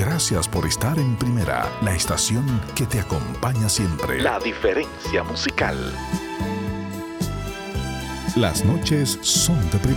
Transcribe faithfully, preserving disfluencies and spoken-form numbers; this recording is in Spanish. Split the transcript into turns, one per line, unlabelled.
Gracias por estar en Primera, la estación que te acompaña siempre. La diferencia musical. Las noches son de Primera.